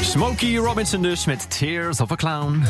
Smokey Robinson dus met Tears of a Clown.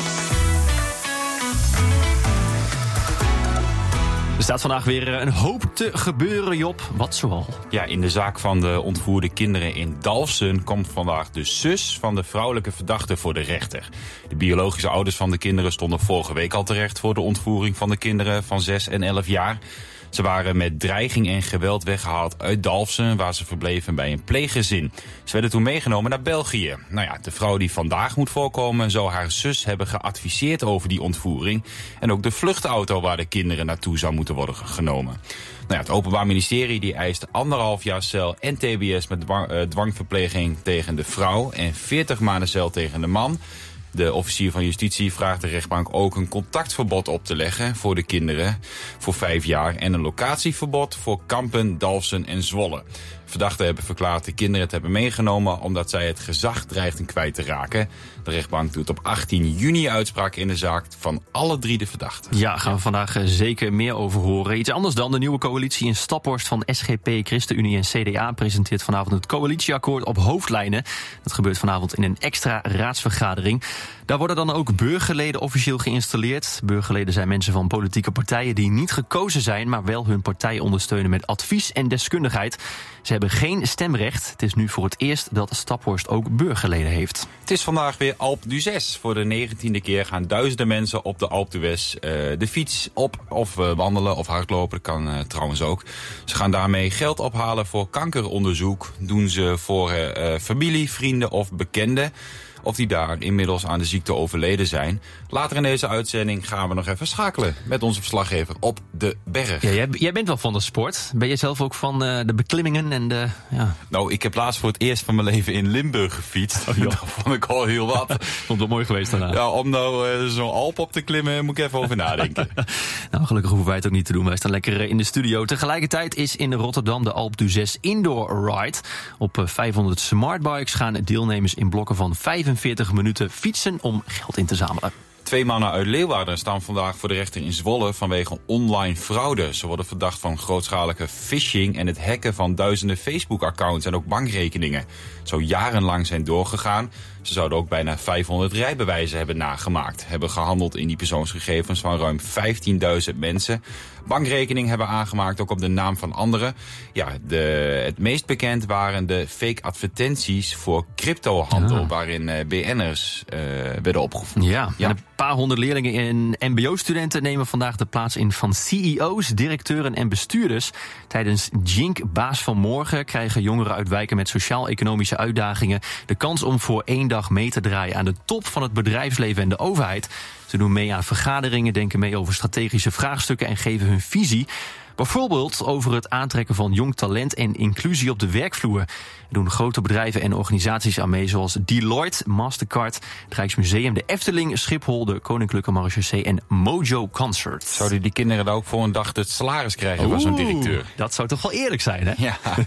Er staat vandaag weer een hoop te gebeuren, Job. Wat zoal? Ja, in de zaak van de ontvoerde kinderen in Dalfsen komt vandaag de zus van de vrouwelijke verdachte voor de rechter. De biologische ouders van de kinderen stonden vorige week al terecht voor de ontvoering van de kinderen van 6 en 11 jaar. Ze waren met dreiging en geweld weggehaald uit Dalfsen, waar ze verbleven bij een pleeggezin. Ze werden toen meegenomen naar België. Nou ja, de vrouw die vandaag moet voorkomen zou haar zus hebben geadviseerd over die ontvoering. En ook de vluchtauto waar de kinderen naartoe zou moeten worden genomen. Nou ja, het Openbaar Ministerie die eist 1,5 jaar cel en tbs met dwangverpleging tegen de vrouw en 40 maanden cel tegen de man. De officier van justitie vraagt de rechtbank ook een contactverbod op te leggen voor de kinderen voor 5 jaar en een locatieverbod voor Kampen, Dalfsen en Zwolle. Verdachten hebben verklaard de kinderen te hebben meegenomen omdat zij het gezag dreigden kwijt te raken. De rechtbank doet op 18 juni uitspraak in de zaak van alle 3 de verdachten. Ja, gaan we vandaag zeker meer over horen. Iets anders dan de nieuwe coalitie in Staphorst van SGP, ChristenUnie en CDA presenteert vanavond het coalitieakkoord op hoofdlijnen. Dat gebeurt vanavond in een extra raadsvergadering. Daar worden dan ook burgerleden officieel geïnstalleerd. Burgerleden zijn mensen van politieke partijen die niet gekozen zijn, maar wel hun partij ondersteunen met advies en deskundigheid. Ze hebben geen stemrecht. Het is nu voor het eerst dat Staphorst ook burgerleden heeft. Het is vandaag weer Alpe d'Huez. Voor de 19e keer gaan duizenden mensen op de Alpe d'Huez de fiets op of wandelen of hardlopen. Dat kan trouwens ook. Ze gaan daarmee geld ophalen voor kankeronderzoek. Doen ze voor familie, vrienden of bekenden. Of die daar inmiddels aan de ziekte overleden zijn. Later in deze uitzending gaan we nog even schakelen met onze verslaggever op de berg. Ja, jij bent wel van de sport. Ben je zelf ook van de beklimmingen en de... Ja. Nou, ik heb laatst voor het eerst van mijn leven in Limburg gefietst. Oh, dat vond ik al heel wat. Vond het mooi geweest daarna. Ja, om nou zo'n Alp op te klimmen moet ik even over nadenken. Nou, gelukkig hoeven wij het ook niet te doen. Wij staan lekker in de studio. Tegelijkertijd is in Rotterdam de Alpe d'Huez Indoor Ride. Op 500 smartbikes gaan deelnemers in blokken van 45 minuten fietsen om geld in te zamelen. 2 mannen uit Leeuwarden staan vandaag voor de rechter in Zwolle vanwege online fraude. Ze worden verdacht van grootschalige phishing en het hacken van duizenden Facebook-accounts en ook bankrekeningen. Zo jarenlang zijn doorgegaan. Ze zouden ook bijna 500 rijbewijzen hebben nagemaakt. Hebben gehandeld in die persoonsgegevens van ruim 15.000 mensen. Bankrekening hebben aangemaakt, ook op de naam van anderen. Ja, het meest bekend waren de fake advertenties voor cryptohandel, waarin BN'ers werden opgevoerd. Ja. En een paar honderd leerlingen en mbo-studenten nemen vandaag de plaats in van CEO's, directeuren en bestuurders. Tijdens JINK Baas van Morgen krijgen jongeren uit wijken met sociaal-economische uitdagingen de kans om voor 1 dag mee te draaien aan de top van het bedrijfsleven en de overheid. Ze doen mee aan vergaderingen, denken mee over strategische vraagstukken en geven hun visie. Bijvoorbeeld over het aantrekken van jong talent en inclusie op de werkvloer. Er doen grote bedrijven en organisaties aan mee, zoals Deloitte, Mastercard, het Rijksmuseum, de Efteling, Schiphol, de Koninklijke Marechaussee en Mojo Concert. Zouden die kinderen dan ook voor een dag het salaris krijgen van zo'n directeur? Dat zou toch wel eerlijk zijn, hè?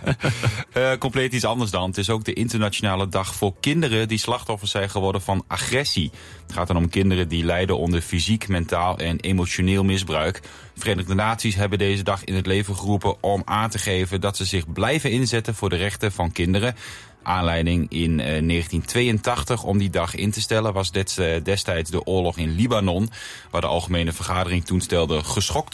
Ja. Compleet iets anders dan. Het is ook de internationale dag voor kinderen die slachtoffers zijn geworden van agressie. Het gaat dan om kinderen die lijden onder fysiek, mentaal en emotioneel misbruik. De Verenigde Naties hebben deze dag in het leven geroepen om aan te geven dat ze zich blijven inzetten voor de rechten van kinderen. Aanleiding in 1982 om die dag in te stellen was destijds de oorlog in Libanon, waar de Algemene Vergadering toen stelde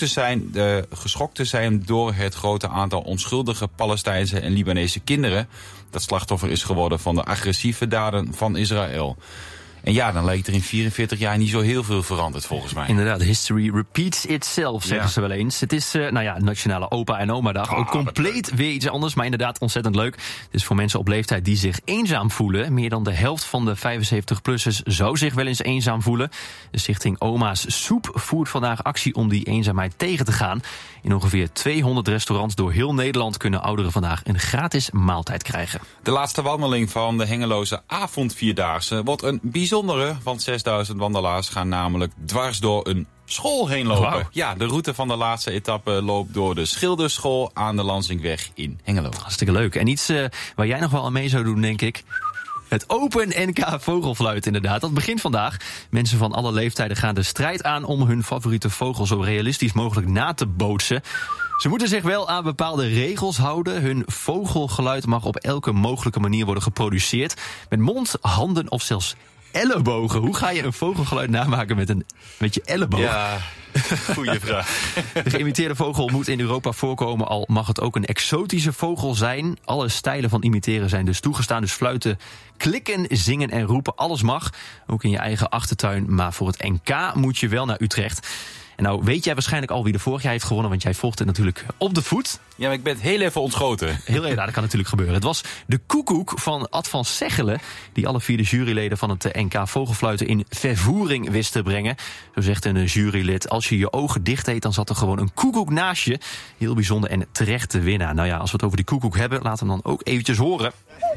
geschokt te zijn door het grote aantal onschuldige Palestijnse en Libanese kinderen dat slachtoffer is geworden van de agressieve daden van Israël. En ja, dan lijkt er in 44 jaar niet zo heel veel veranderd volgens mij. Inderdaad, history repeats itself, zeggen ze wel eens. Het is Nationale Opa en Oma Dag. Ook compleet weer iets anders, maar inderdaad ontzettend leuk. Het is voor mensen op leeftijd die zich eenzaam voelen. Meer dan de helft van de 75-plussers zou zich wel eens eenzaam voelen. De stichting Oma's Soep voert vandaag actie om die eenzaamheid tegen te gaan. In ongeveer 200 restaurants door heel Nederland kunnen ouderen vandaag een gratis maaltijd krijgen. De laatste wandeling van de Hengeloze avondvierdaagse wordt een bijzondere, want 6000 wandelaars gaan namelijk dwars door een school heen lopen. Wow. Ja, de route van de laatste etappe loopt door de Schilderschool aan de Lansingweg in Hengelo. Hartstikke leuk. En iets waar jij nog wel aan mee zou doen, denk ik. Het Open NK Vogelfluit inderdaad. Dat begint vandaag. Mensen van alle leeftijden gaan de strijd aan om hun favoriete vogel zo realistisch mogelijk na te bootsen. Ze moeten zich wel aan bepaalde regels houden. Hun vogelgeluid mag op elke mogelijke manier worden geproduceerd. Met mond, handen of zelfs ellebogen. Hoe ga je een vogelgeluid namaken met je elleboog? Ja, goeie vraag. De geïmiteerde vogel moet in Europa voorkomen, al mag het ook een exotische vogel zijn. Alle stijlen van imiteren zijn dus toegestaan. Dus fluiten, klikken, zingen en roepen, alles mag. Ook in je eigen achtertuin. Maar voor het NK moet je wel naar Utrecht. En nou weet jij waarschijnlijk al wie er vorig jaar heeft gewonnen, want jij volgt het natuurlijk op de voet. Ja, maar ik ben heel even ontschoten. Heel even, dat kan natuurlijk gebeuren. Het was de koekoek van Ad van Seggelen, die alle 4 juryleden van het NK Vogelfluiten in vervoering wist te brengen. Zo zegt een jurylid: als je je ogen dicht deed, dan zat er gewoon een koekoek naast je. Heel bijzonder en terecht te winnen. Nou ja, als we het over die koekoek hebben, laten we hem dan ook eventjes horen.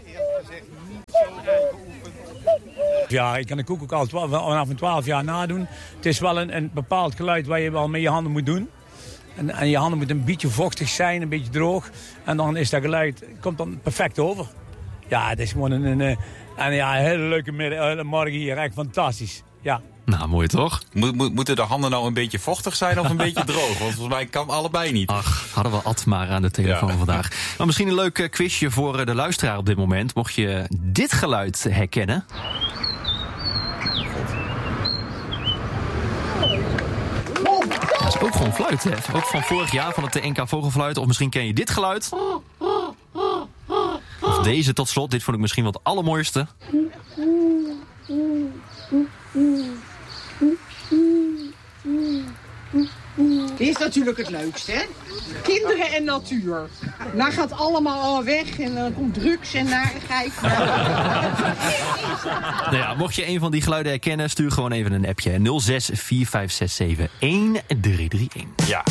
Ja, ik kan de koekoek al vanaf een 12 jaar nadoen. Het is wel een bepaald geluid waar je wel met je handen moet doen. En je handen moeten een beetje vochtig zijn, een beetje droog. En dan is dat geluid, komt dan perfect over. Ja, het is gewoon een hele leuke morgen hier. Echt fantastisch. Ja. Nou, mooi toch? Moeten de handen nou een beetje vochtig zijn of een beetje droog? Want volgens mij kan allebei niet. Ach, hadden we Ad maar aan de telefoon vandaag. Maar misschien een leuk quizje voor de luisteraar op dit moment. Mocht je dit geluid herkennen. Dat is ook gewoon fluit, hè? Ook van vorig jaar, van het NK Vogelfluit. Of misschien ken je dit geluid. Of deze tot slot. Dit vond ik misschien wel het allermooiste. Dit is natuurlijk het leukste, hè? Kinderen en natuur. Dan gaat allemaal weg en dan komt drugs en narigheid. Nou ja, mocht je een van die geluiden herkennen, stuur gewoon even een appje. 06 4567 1331. Ja.